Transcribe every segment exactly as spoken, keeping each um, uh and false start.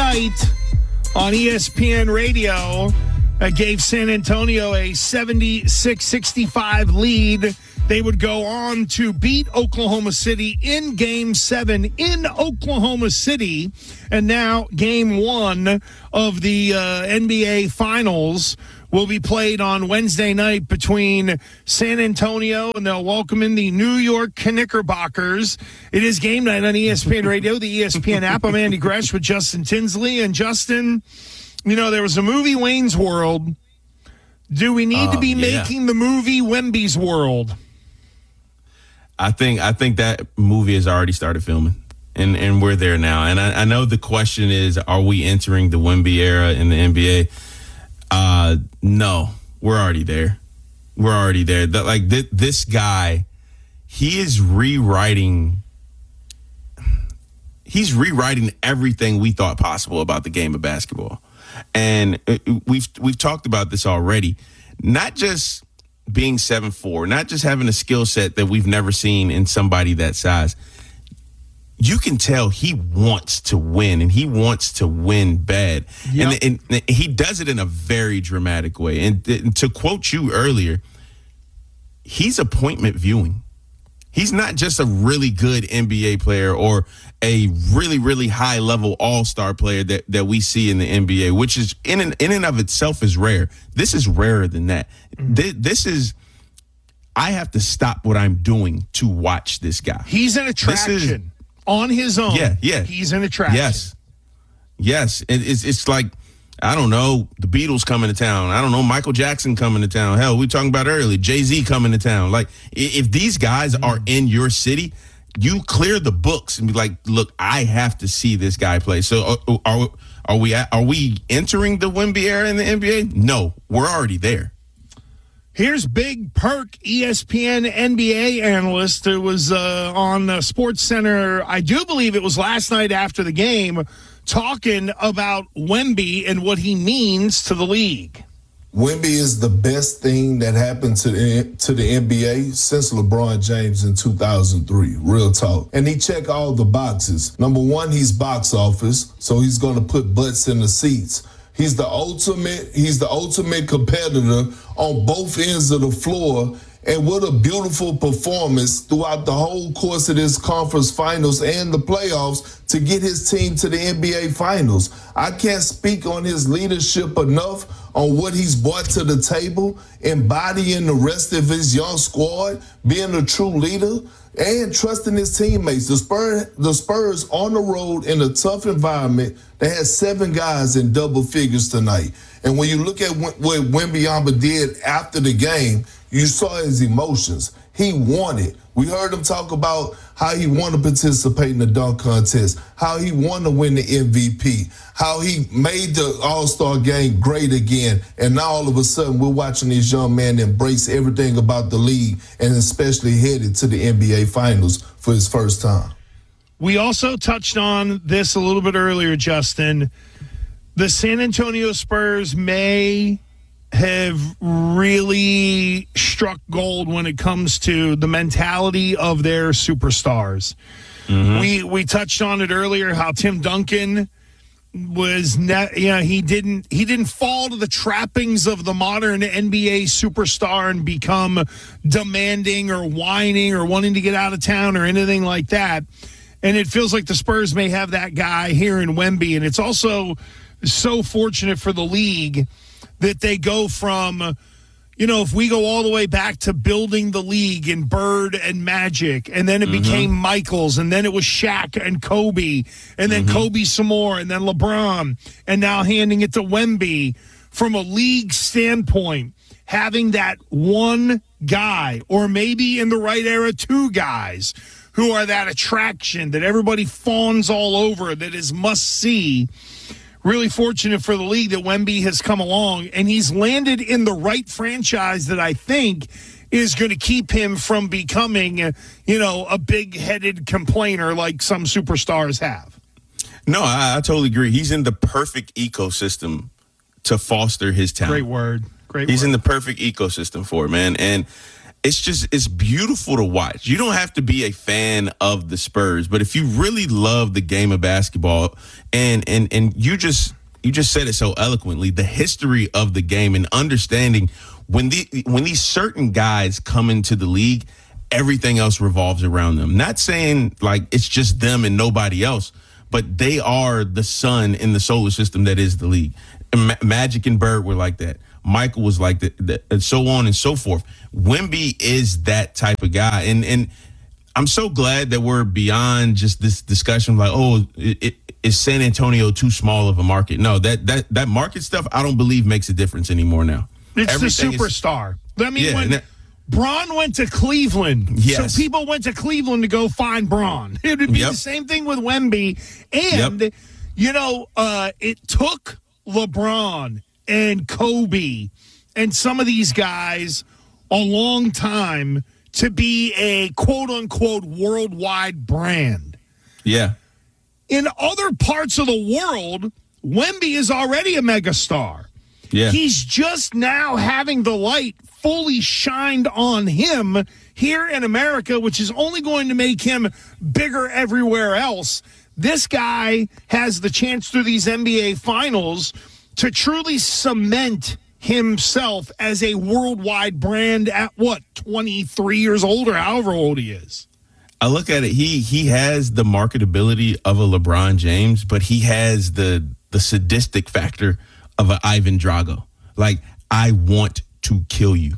night on E S P N Radio uh, gave San Antonio a seventy-six sixty-five lead. They would go on to beat Oklahoma City in Game seven in Oklahoma City. And now Game one of the uh, N B A Finals will be played on Wednesday night between San Antonio, and they'll welcome in the New York Knickerbockers. It is game night on E S P N Radio, the E S P N app. I'm Andy Gresh with Justin Tinsley. And Justin, you know, there was a movie, Wayne's World. Do we need uh, to be yeah. making the movie Wemby's World? I think I think that movie has already started filming, and, and we're there now. And I, I know the question is, are we entering the Wemby era in the N B A? Uh, no, we're already there. We're already there. The, like th- this guy, he is rewriting. He's rewriting everything we thought possible about the game of basketball, and we've we've talked about this already. Not just being seven foot four, not just having a skill set that we've never seen in somebody that size. You can tell he wants to win, and he wants to win bad. Yep. And, and, and he does it in a very dramatic way. And, and to quote you earlier, he's appointment viewing. He's not just a really good N B A player or a really, really high-level all-star player that, that we see in the N B A, which is in and, in and of itself is rare. This is rarer than that. Mm-hmm. This, this is – I have to stop what I'm doing to watch this guy. He's an attraction. On his own, yeah, yeah, he's an attraction. Yes, yes. It, it's it's like, I don't know, the Beatles coming to town. I don't know, Michael Jackson coming to town. Hell, we were talking about earlier, Jay-Z coming to town. Like, if these guys are in your city, you clear the books and be like, look, I have to see this guy play. So are are, are we are we entering the Wemby era in the N B A? No, we're already there. Here's Big Perk, E S P N N B A analyst. It was uh, on uh, Sports Center, I do believe it was last night after the game, talking about Wemby and what he means to the league. Wemby is the best thing that happened to the, to the N B A since LeBron James in two thousand three, real talk. And he checked all the boxes. Number one, he's box office, so he's going to put butts in the seats. He's the ultimate, he's the ultimate competitor on both ends of the floor. And what a beautiful performance throughout the whole course of this conference finals and the playoffs to get his team to the N B A finals. I can't speak on his leadership enough on what he's brought to the table, embodying the rest of his young squad, being a true leader, and trusting his teammates. The Spurs, the Spurs on the road in a tough environment, they had seven guys in double figures tonight. And when you look at what Wembanyama did after the game, you saw his emotions. He wanted. We heard him talk about how he wanted to participate in the dunk contest, how he wanted to win the M V P, how he made the All-Star game great again. And now all of a sudden we're watching this young man embrace everything about the league and especially headed to the N B A Finals for his first time. We also touched on this a little bit earlier, Justin. The San Antonio Spurs may have really struck gold when it comes to the mentality of their superstars. Mm-hmm. We we touched on it earlier how Tim Duncan was not, you know, he didn't he didn't fall to the trappings of the modern N B A superstar and become demanding or whining or wanting to get out of town or anything like that. And it feels like the Spurs may have that guy here in Wemby, and it's also so fortunate for the league that they go from, you know, if we go all the way back to building the league in Bird and Magic, and then it mm-hmm. became Michaels, and then it was Shaq and Kobe, and then mm-hmm. Kobe some more, and then LeBron, and now handing it to Wemby. From a league standpoint, having that one guy, or maybe in the right era, two guys, who are that attraction that everybody fawns all over, that is must-see. Really fortunate for the league that Wemby has come along, and he's landed in the right franchise that I think is going to keep him from becoming, you know, a big-headed complainer like some superstars have. No, I, I totally agree. He's in the perfect ecosystem to foster his talent. Great word. Great He's word. in the perfect ecosystem for it, man. And it's just it's beautiful to watch. You don't have to be a fan of the Spurs, but if you really love the game of basketball, and and and you just you just said it so eloquently, the history of the game and understanding when the when these certain guys come into the league, everything else revolves around them. Not saying like it's just them and nobody else, but they are the sun in the solar system that is the league. Ma- Magic and Bird were like that. Michael was like that, that, and so on and so forth. Wemby is that type of guy, and and I'm so glad that we're beyond just this discussion like, oh, it, it, is San Antonio too small of a market? No, that that that market stuff I don't believe makes a difference anymore now. It's Everything the superstar. Is, I mean, yeah, when that, Bron went to Cleveland, yes. so people went to Cleveland to go find Bron. It would be Yep. the same thing with Wemby, and Yep. you know, uh, it took LeBron and Kobe and some of these guys a long time to be a quote-unquote worldwide brand. Yeah. In other parts of the world, Wemby is already a megastar. Yeah. He's just now having the light fully shined on him here in America, which is only going to make him bigger everywhere else. This guy has the chance through these N B A finals to truly cement himself as a worldwide brand at what, twenty-three years old or however old he is. I look at it, he he has the marketability of a LeBron James, but he has the the sadistic factor of an Ivan Drago. Like, I want to kill you.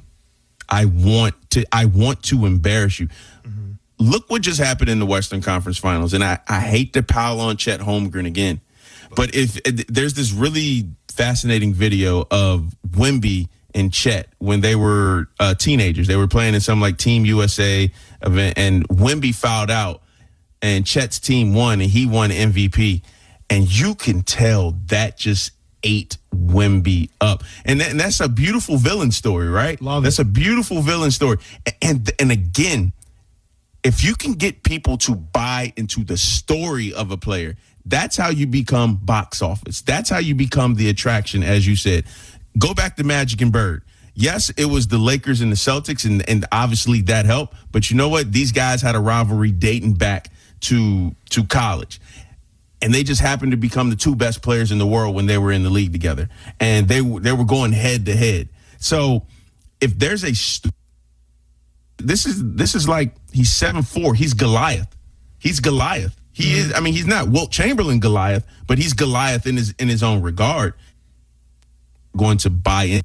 I want to I want to embarrass you. Mm-hmm. Look what just happened in the Western Conference Finals, and I, I hate to pile on Chet Holmgren again. But if, if there's this really fascinating video of Wemby and Chet when they were uh, teenagers. They were playing in some like Team U S A event, and Wemby fouled out, and Chet's team won, and he won M V P. And you can tell that just ate Wemby up. And, that, and that's a beautiful villain story, right? Love that's it. a beautiful villain story. And, and again, if you can get people to buy into the story of a player, that's how you become box office. That's how you become the attraction, as you said. Go back to Magic and Bird. Yes, it was the Lakers and the Celtics, and, and obviously that helped. But you know what? These guys had a rivalry dating back to to college. And they just happened to become the two best players in the world when they were in the league together. And they, they were going head to head. So if there's a st- this is this is like he's seven foot four. He's Goliath. He's Goliath. He mm-hmm. is. I mean, he's not Wilt Chamberlain Goliath, but he's Goliath in his in his own regard. Going to buy in.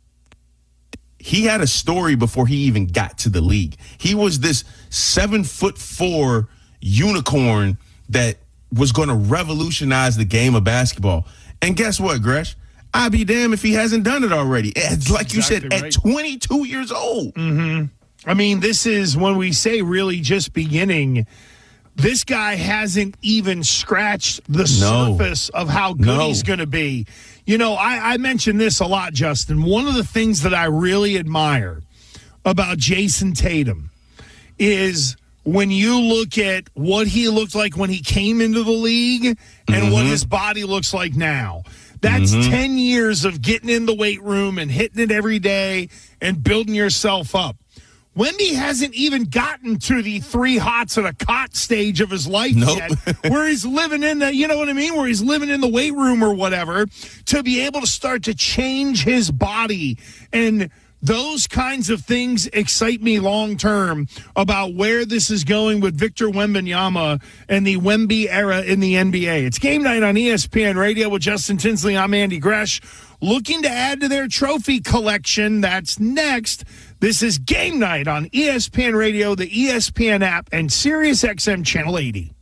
He had a story before he even got to the league. He was this seven foot four unicorn that was going to revolutionize the game of basketball. And guess what, Gresh? I'd be damned if he hasn't done it already. It's like you exactly said, right. at twenty-two years old. Mm-hmm. I mean, this is when we say really just beginning. This guy hasn't even scratched the No. surface of how good No. he's going to be. You know, I, I mention this a lot, Justin. One of the things that I really admire about Jason Tatum is when you look at what he looked like when he came into the league and Mm-hmm. what his body looks like now. That's Mm-hmm. ten years of getting in the weight room and hitting it every day and building yourself up. Wemby hasn't even gotten to the three hots at a cot stage of his life Nope. yet, where he's living in the, you know what I mean, where he's living in the weight room or whatever, to be able to start to change his body. And those kinds of things excite me long term about where this is going with Victor Wembanyama and the Wemby era in the N B A. It's Game Night on E S P N Radio with Justin Tinsley. I'm Andy Gresh. Looking to add to their trophy collection. That's next. This is Game Night on E S P N Radio, the E S P N app, and Sirius X M Channel eighty.